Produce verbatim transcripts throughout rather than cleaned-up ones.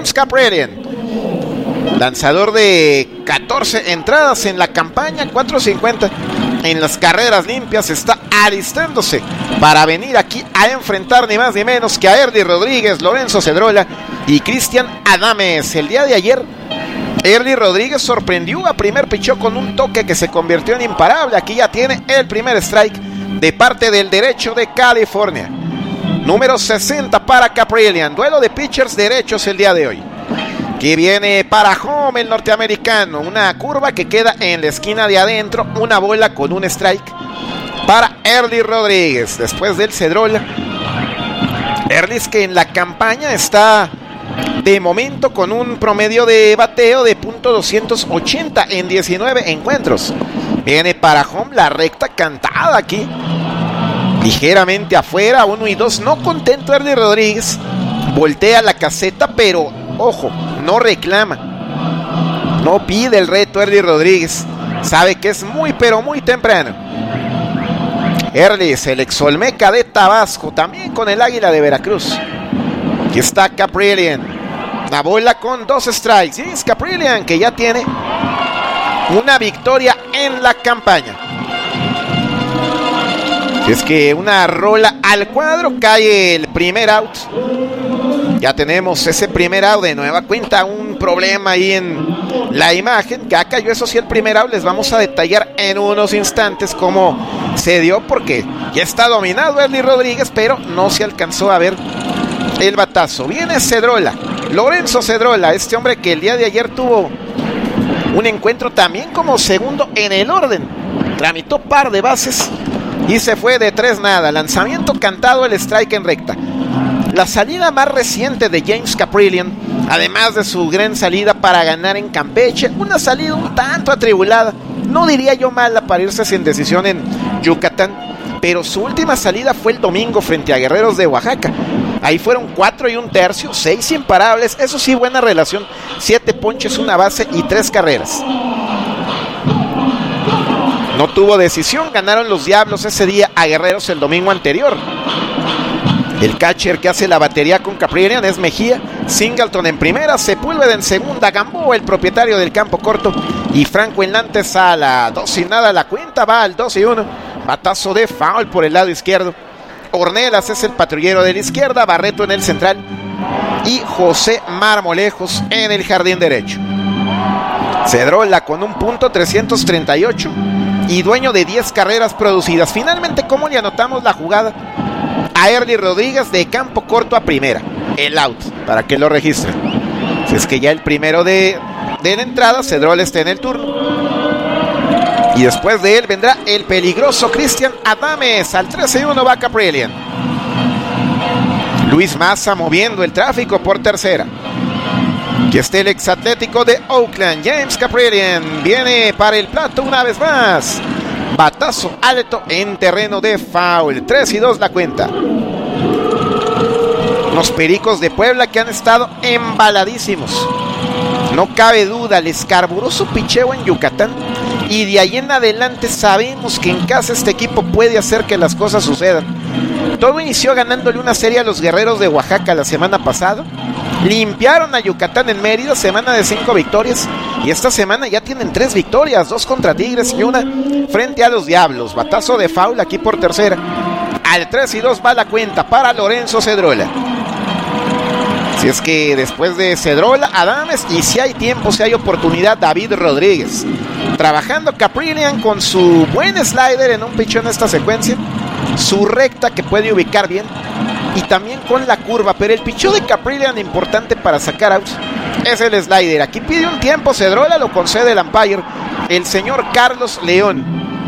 James Kaprielian, lanzador de catorce entradas en la campaña, cuatro cincuenta en las carreras limpias, está alistándose para venir aquí a enfrentar ni más ni menos que a Early Rodríguez, Lorenzo Cedrola y Cristian Adames. El día de ayer Early Rodríguez sorprendió a primer pichó con un toque que se convirtió en imparable. Aquí ya tiene el primer strike de parte del derecho de California. Número sesenta para Kaprielian. Duelo de pitchers derechos el día de hoy. Que viene para home el norteamericano. Una curva que queda en la esquina de adentro. Una bola con un strike para Early Rodríguez. Después del Cedrola. Early que en la campaña está de momento con un promedio de bateo de punto doscientos ochenta en diecinueve encuentros. Viene para home la recta cantada aquí. Ligeramente afuera, uno y dos. No contento Early Rodríguez. Voltea la caseta, pero ojo, no reclama. No pide el reto Early Rodríguez. Sabe que es muy, pero muy temprano. Early, el exolmeca de Tabasco, también con el Águila de Veracruz. Aquí está Kaprielian. La bola con dos strikes. Y es Kaprielian que ya tiene una victoria en la campaña. Es que una rola al cuadro, cae el primer out. Ya tenemos ese primer out de nueva cuenta. Un problema ahí en la imagen. Ya cayó, eso sí, el primer out. Les vamos a detallar en unos instantes cómo se dio, porque ya está dominado Early Rodríguez, pero no se alcanzó a ver el batazo. Viene Cedrola, Lorenzo Cedrola, este hombre que el día de ayer tuvo un encuentro también como segundo en el orden. Tramitó par de bases y se fue de tres nada. Lanzamiento cantado, el strike en recta. La salida más reciente de James Kaprielian, además de su gran salida para ganar en Campeche, una salida un tanto atribulada, no diría yo mala para irse sin decisión en Yucatán, pero su última salida fue el domingo frente a Guerreros de Oaxaca. Ahí fueron cuatro y un tercio, seis imparables, eso sí, buena relación, siete ponches, una base y tres carreras. No tuvo decisión, ganaron los Diablos ese día a Guerreros el domingo anterior. El catcher que hace la batería con Kaprielian es Mejía, Singleton en primera, Sepúlveda en segunda, Gamboa el propietario del campo corto y Franco en la antesala. Dos y nada la cuenta, va al dos y uno. Batazo de foul por el lado izquierdo. Ornelas es el patrullero de la izquierda, Barreto en el central y José Marmolejos en el jardín derecho. Cedrola con un punto trescientos treinta y ocho y dueño de diez carreras producidas. Finalmente, ¿cómo le anotamos la jugada a Early Rodríguez de campo corto a primera? El out, para que lo registren. Si es que ya el primero de, de la entrada, Cedrola está en el turno. Y después de él vendrá el peligroso Cristian Adames. Al trece y uno va Kaprielian. Luis Maza moviendo el tráfico por tercera. Aquí está el exatlético de Oakland, James Kaprielian. Viene para el plato una vez más. Batazo alto en terreno de foul. tres y dos la cuenta. Los Pericos de Puebla que han estado embaladísimos. No cabe duda, les carburó su picheo en Yucatán. Y de ahí en adelante sabemos que en casa este equipo puede hacer que las cosas sucedan. Todo inició ganándole una serie a los Guerreros de Oaxaca la semana pasada. Limpiaron a Yucatán en Mérida, semana de cinco victorias. Y esta semana ya tienen tres victorias, dos contra Tigres y una frente a los Diablos. Batazo de foul aquí por tercera. Al tres y dos va la cuenta para Lorenzo Cedrola. Si es que después de Cedrola, Adames, y si hay tiempo, si hay oportunidad, David Rodríguez. Trabajando Kaprielian con su buen slider en un pichón en esta secuencia. Su recta que puede ubicar bien. Y también con la curva. Pero el pichón de Kaprielian importante para sacar outs es el slider. Aquí pide un tiempo Cedrola, lo concede el umpire, el señor Carlos León.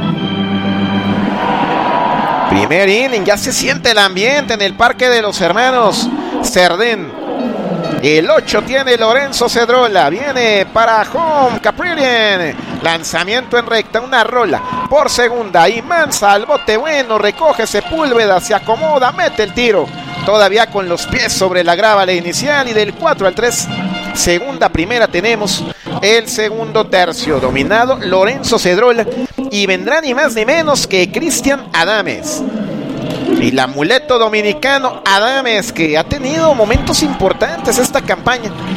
Primer inning, ya se siente el ambiente en el Parque de los Hermanos Cerdén. El ocho tiene Lorenzo Cedrola. Viene para home Kaprielian. Lanzamiento en recta, una rola por segunda. Y Manza al bote bueno. Recoge Sepúlveda, se acomoda, mete el tiro. Todavía con los pies sobre la grábala inicial. Y del cuatro al tres, segunda, primera, tenemos el segundo tercio. Dominado Lorenzo Cedrola. Y vendrá ni más ni menos que Cristian Adames. Y el amuleto dominicano Adames, que ha tenido momentos importantes esta campaña.